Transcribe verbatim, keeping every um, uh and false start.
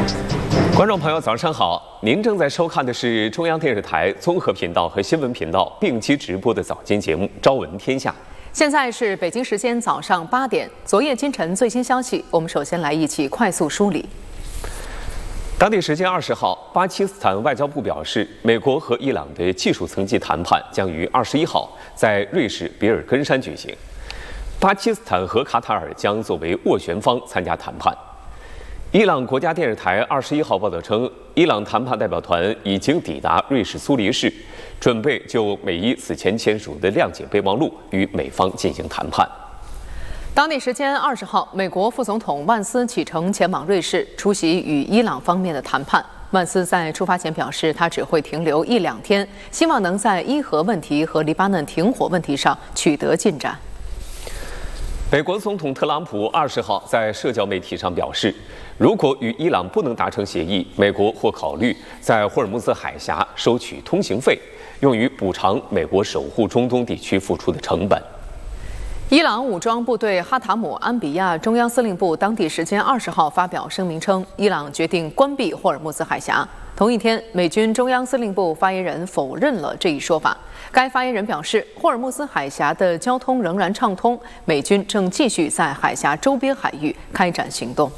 观众朋友，早上好！您正在收看的是中央电视台综合频道和新闻频道并机直播的早间节目《朝闻天下》。 现在是北京时间早上八点，昨夜今晨最新消息，我们首先来一起快速梳理。 当地时间二十号，巴基斯坦外交部表示，美国和伊朗的技术层级谈判将于二十一号在瑞士比尔根山举行，巴基斯坦和卡塔尔将作为斡旋方参加谈判。伊朗国家电视台二十一号报道称，伊朗谈判代表团已经抵达瑞士苏黎世，准备就美伊此前签署的谅解备忘录与美方进行谈判。 当地时间二十号，美国副总统万斯启程前往瑞士，出席与伊朗方面的谈判。万斯在出发前表示，他只会停留一两天，希望能在伊核问题和黎巴嫩停火问题上取得进展。 美国总统特朗普二十号在社交媒体上表示，如果与伊朗不能达成协议，美国或考虑在霍尔木兹海峡收取通行费，用于补偿美国守护中东地区付出的成本。 伊朗武装部队哈塔姆安比亚中央司令部当地时间二十号发表声明称，伊朗决定关闭霍尔木兹海峡。同一天，美军中央司令部发言人否认了这一说法。该发言人表示，霍尔木兹海峡的交通仍然畅通，美军正继续在海峡周边海域开展行动。